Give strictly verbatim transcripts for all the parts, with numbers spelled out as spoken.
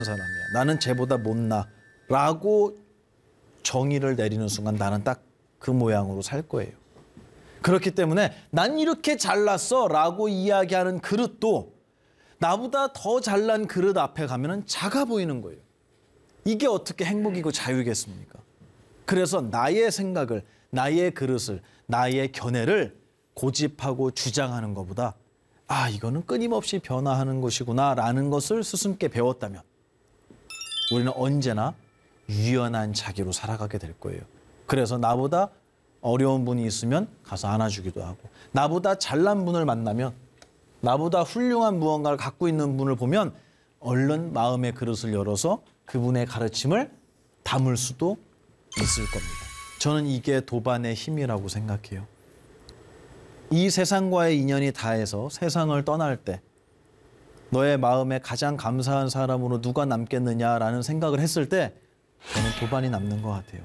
사람이야. 나는 쟤보다 못나. 라고 정의를 내리는 순간 나는 딱 그 모양으로 살 거예요. 그렇기 때문에 난 이렇게 잘났어 라고 이야기하는 그릇도 나보다 더 잘난 그릇 앞에 가면은 작아 보이는 거예요. 이게 어떻게 행복이고 자유겠습니까? 그래서 나의 생각을, 나의 그릇을, 나의 견해를 고집하고 주장하는 것보다 아, 이거는 끊임없이 변화하는 것이구나 라는 것을 스승께 배웠다면 우리는 언제나 유연한 자기로 살아가게 될 거예요. 그래서 나보다 어려운 분이 있으면 가서 안아주기도 하고, 나보다 잘난 분을 만나면, 나보다 훌륭한 무언가를 갖고 있는 분을 보면 얼른 마음의 그릇을 열어서 그분의 가르침을 담을 수도 있을 겁니다. 저는 이게 도반의 힘이라고 생각해요. 이 세상과의 인연이 다해서 세상을 떠날 때 너의 마음에 가장 감사한 사람으로 누가 남겠느냐라는 생각을 했을 때 저는 도반이 남는 것 같아요.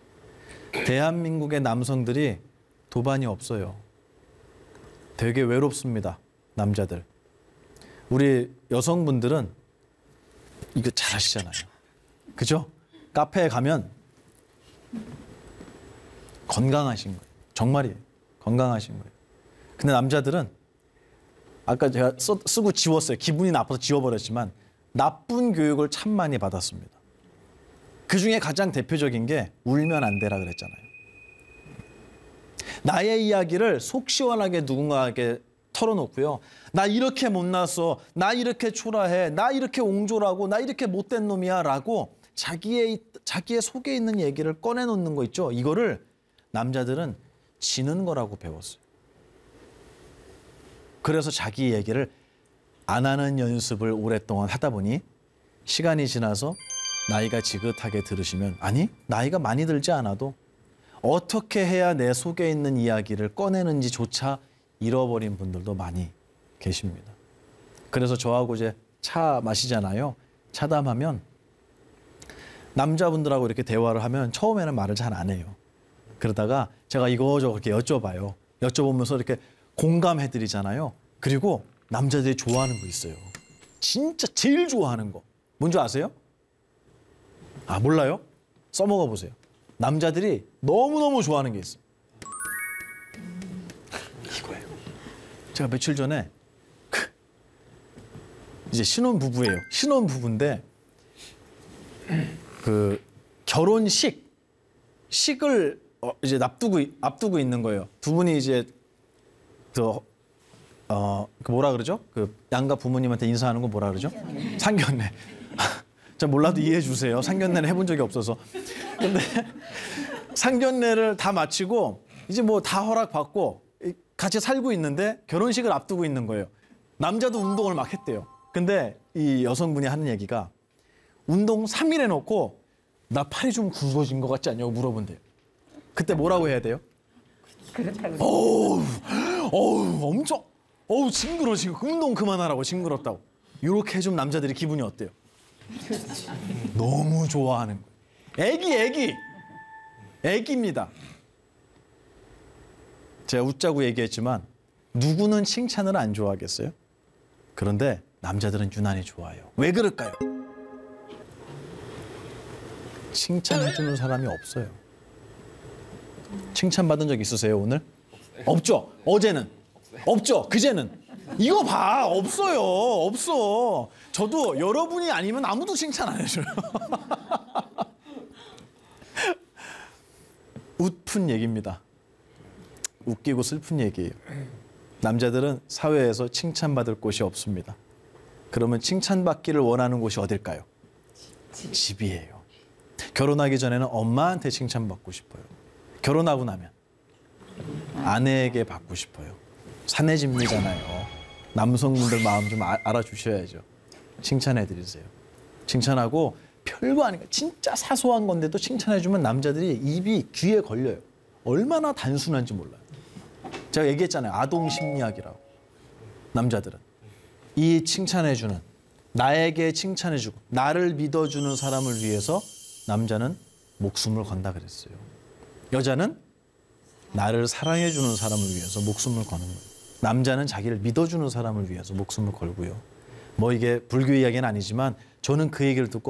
대한민국의 남성들이 도반이 없어요. 되게 외롭습니다. 남자들. 우리 여성분들은 이거 잘 아시잖아요. 그죠? 카페에 가면 건강하신 거예요. 정말이에요. 건강하신 거예요. 근데 남자들은 아까 제가 써, 쓰고 지웠어요. 기분이 나빠서 지워버렸지만 나쁜 교육을 참 많이 받았습니다. 그중에 가장 대표적인 게 울면 안 되라 그랬잖아요. 나의 이야기를 속 시원하게 누군가에게 털어놓고요. 나 이렇게 못났어. 나 이렇게 초라해. 나 이렇게 옹졸하고 나 이렇게 못된 놈이야 라고 자기의, 자기의 속에 있는 얘기를 꺼내놓는 거 있죠. 이거를 남자들은 지는 거라고 배웠어요. 그래서 자기 얘기를 안 하는 연습을 오랫동안 하다 보니 시간이 지나서 나이가 지긋하게 들으시면 아니 나이가 많이 들지 않아도 어떻게 해야 내 속에 있는 이야기를 꺼내는지조차 잃어버린 분들도 많이 계십니다. 그래서 저하고 이제 차 마시잖아요. 차담하면 남자분들하고 이렇게 대화를 하면 처음에는 말을 잘 안 해요. 그러다가 제가 이거저거 이렇게 여쭤봐요. 여쭤보면서 이렇게 공감해드리잖아요. 그리고 남자들이 좋아하는 거 있어요. 진짜 제일 좋아하는 거. 뭔지 아세요? 아, 몰라요? 써먹어 보세요. 남자들이 너무너무 좋아하는 게 있어요. 이거예요. 제가 며칠 전에 그 이제 신혼부부예요. 신혼부부인데 그 결혼식 식을 어 이제 앞두고 앞두고 있는 거예요. 두 분이 이제 그 어 그 뭐라 그러죠? 그 양가 부모님한테 인사하는 거 뭐라 그러죠? 상견례. 저 몰라도 이해해 주세요. 상견례는 해본 적이 없어서. 근데 상견례를 다 마치고 이제 뭐 다 허락받고 같이 살고 있는데 결혼식을 앞두고 있는 거예요. 남자도 운동을 막 했대요. 근데 이 여성분이 하는 얘기가 운동 삼 일 해놓고 나 팔이 좀 굵어진 것 같지 않냐고 물어본대요. 그때 뭐라고 해야 돼요? 그렇다고. 어우, 어우, 엄청, 어우, 징그러워, 지금 운동 그만하라고, 징그럽다고. 이렇게 해주면 남자들이 기분이 어때요? 너무 좋아하는 거예요. 애기, 애기. 애기입니다. 제가 웃자고 얘기했지만 누구는 칭찬을 안 좋아하겠어요? 그런데 남자들은 유난히 좋아해요. 왜 그럴까요? 칭찬해주는 사람이 없어요. 칭찬받은 적 있으세요, 오늘? 없죠? 어제는? 없죠? 그제는? 이거 봐! 없어요. 없어. 저도 여러분이 아니면 아무도 칭찬 안 해줘요. 웃픈 얘기입니다. 웃기고 슬픈 얘기예요. 남자들은 사회에서 칭찬받을 곳이 없습니다. 그러면 칭찬받기를 원하는 곳이 어딜까요? 집이에요. 결혼하기 전에는 엄마한테 칭찬받고 싶어요. 결혼하고 나면 아내에게 받고 싶어요. 사내집리잖아요. 남성분들 마음 좀 아, 알아주셔야죠. 칭찬해드리세요. 칭찬하고 별거 아니까 진짜 사소한 건데도 칭찬해주면 남자들이 입이 귀에 걸려요. 얼마나 단순한지 몰라요. 제가 얘기했잖아요. 아동 심리학이라고. 남자들은 이 칭찬해주는, 나에게 칭찬해주고 나를 믿어주는 사람을 위해서 남자는 목숨을 건다 그랬어요. 여자는 나를 사랑해주는 사람을 위해서 목숨을 거는 거예요. 남자는 자기를 믿어주는 사람을 위해서 목숨을 걸고요. 뭐 이게 불교 이야기는 아니지만 저는 그 얘기를 듣고